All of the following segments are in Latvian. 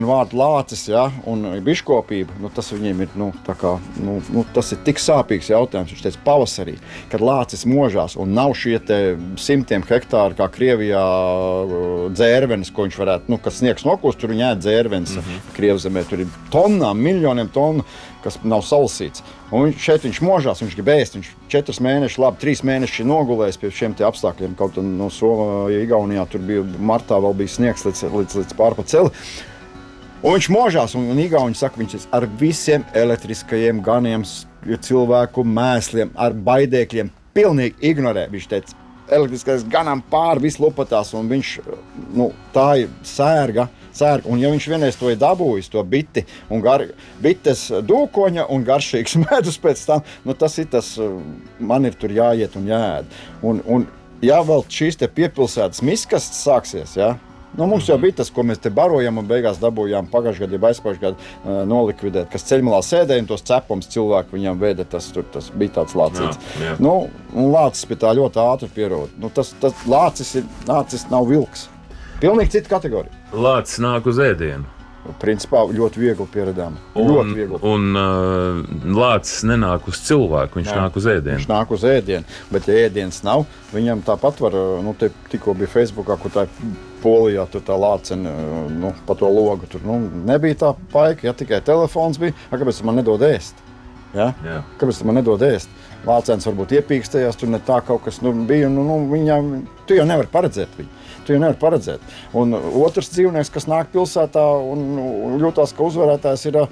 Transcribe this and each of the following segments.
Vārdu lācis, ja, un biškopība, tas viņiem ir, tā kā, tas ir tik sāpīgs jautājums. Viņš teica pavasarī, kad lācis možās un nav šie te 100 hektāri, kā Krievijā dzērvenes, ko viņš varētu, kas sniegs nokūst, tur viņi ēd dzērvenes Krievzemē, tur ir tonnām, miljoniem tonu, kas nav salasīts. Un šeit viņš možās, viņš grib ēst, viņš 4 mēnešus, 3 mēneši nogulējis pie šiem te apstākļiem, kaut no Somijā, Igaunijā, tur bija martā vēl bija sniegs līdz pārpa celi. Un viņš možās, un Igauņi saka, viņš ar visiem elektriskajiem ganiem, cilvēku mēsliem, ar baidēkļiem pilnīgi ignorē. Viņš teica, elektriskais ganam pāri visu lupatās, un viņš, tā ir sērga. Un ja viņš vienreiz to ir dabūjis, to biti, un bites dūkoņa un garšīgs medus pēc tam, tas ir tas, man ir tur jāiet un jāēd. Un ja vēl šīs te piepilsētas miskastes sāksies, ja, mums jau bija tas, ko mēs te barojam un beigās dabūjām pagājušajā gadā, aizpagājušajā gadā nolikvidēt, kas ceļmalā sēdēja un tos cepums cilvēku viņam veda, tas bija tāds lācīts. Jā. Un lācis pie tā ļoti ātri pierod. Tas lācis nav vilks. Pilnīgi cita kategorija. Lācis nāk uz ēdienu. Principā ļoti viegli pieredām. Un lācis nenāk uz cilvēku, viņš nāk uz ēdienu. Viņš nāk uz ēdienu, bet ja ēdienas nav, viņam tāpat var, te tikko bija Facebookā, kur tā Polijā, tur tā lācena, pa to logu, tur nebija tā paika, ja tikai telefons bija, kāpēc man nedod ēst? Ja? Kāpēc man nedod ēst? Lācens varbūt iepīkstējās, tur ne tā kaut kas bija, viņam, tu jau nevar paredzēt viņu. Un otrs dzīvnieks, kas nāk pilsētā un jūtās, ka uzvarētājs ir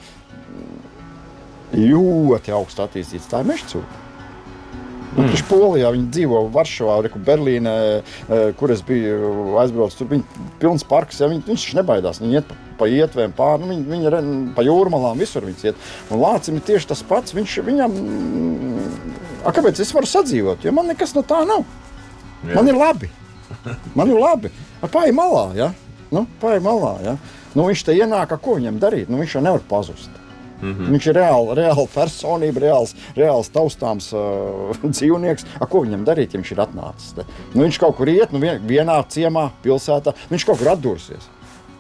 ļoti augstu attīstīts, tā ir mežcūka. Taču Polijā viņi dzīvo Varšavā, Berlīnē, kur es biju aizbraucis, tur viņi pilns parks, ja, viņš nebaidās, viņi iet pa ietvēm pāri, viņi pa jūrmalām, visur viņas iet. Un lācim ir tieši tas pats, viņam, kāpēc es varu sadzīvot, jo man nekas no tā nav. Man ir labi. Pāj malā, ja? Viņš te ienāk, ko viņam darīt, viņš jau nevar pazust. Viņš ir reāla personība, reāls taustāms dzīvnieks. Ko viņam darīt, ja viņš ir atnācis? Viņš kaut kur iet, vienā ciemā, pilsētā, viņš kaut kur atdursies.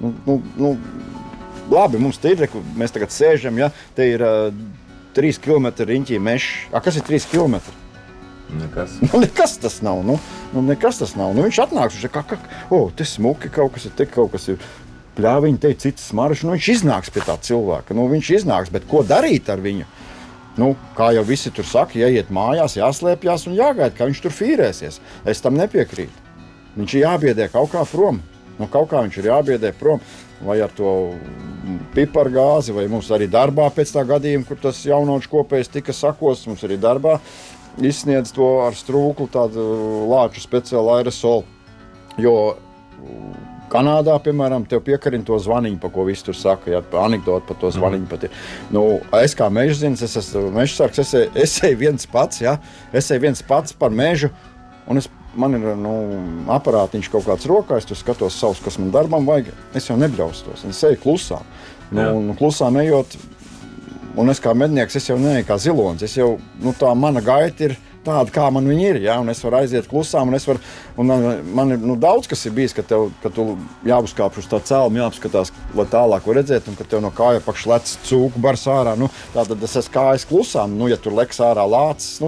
Labi, mums te ir, mēs tagad sēžam, ja, te ir 3 kilometri riņķī mežs. Kas ir 3 kilometri? Nekas. Nekas tas nav. Nekas tas nav. Viņš atnāks, te smuki kaut kas ir, te kaut kas ir. Pļāviņi, te ir cits smaržs, viņš iznāks pie tā cilvēka. Viņš iznāks, bet ko darīt ar viņu? Kā jau visi tur saka, jāiet mājās, jāslēpjās un jāgaida, kā viņš tur fīrēsies. Es tam nepiekrītu. Viņš ir jābiedē kaut kā prom. Kaut kā viņš ir jābiedē prom. Vai ar to pipargāzi, vai mums arī darbā pēc tā gadījuma, kur tas jaunauču kopējs tika sakos, mums arī darbā izsniedz to ar strūklu, tādu lāču speciālu aerosolu. Jo Kanādā, piemēram, tev piekarina to zvaniņu, pa ko visi tur saka, ja, anekdoti par to zvaniņu. Es kā mežzins, es esmu mežsargs, es eju viens pats par mežu, un man ir aparātiņš kaut kāds rokā, es tur skatos savus, kas man darbam vajag, es jau nebļaustos, es eju klusām. Un klusām ejot, un es kā mednieks, es jau neeju kā zilonis, tā mana gaita ir tāda, kā man viņi ir, ja? Un es varu aiziet klusām, un man ir daudz, kas ir bijis, ka tu jāuzkāpš uz tā celma, jāapskatās, lai tālāk redzēt, un ka tev no kāja pakš lec cūku bars ārā, tātad es esmu kājas klusām, ja tur leks ārā lācis,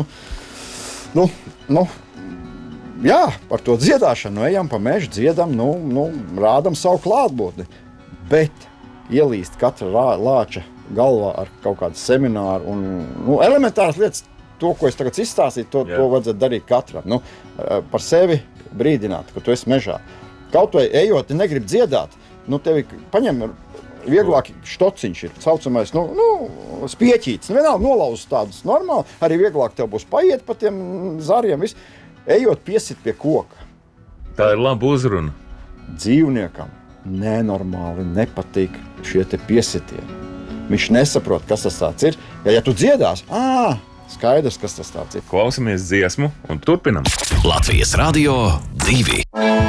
jā, par to dziedāšanu, ejam pa mežu, dziedam, rādam savu klātbūtni, bet ielīst katra lāča galvā ar kaut kādu semināru un elementāras lietas, to, ko es tagad izstāstīju, to vajadzētu darīt katram. Par sevi brīdināt, ka tu esi mežā. Kaut vai ejot, negrib dziedāt, tevi paņem vieglāk štociņš ir, saucamais, spieķīts. Vienalga nolauz tādus normāli, arī vieglāk tev būs paiet pa tiem zariem, viss. Ejot piesit pie koka. Tā ir laba uzruna. Dzīvniekam nenormāli nepatīk šie te piesitieni. Viņš nesaprot, kas tas tāds ir. Ja tu dziedās, skaidrs, kas tas tāds ir. Klausamies dziesmu un turpinam. Latvijas Radio 2.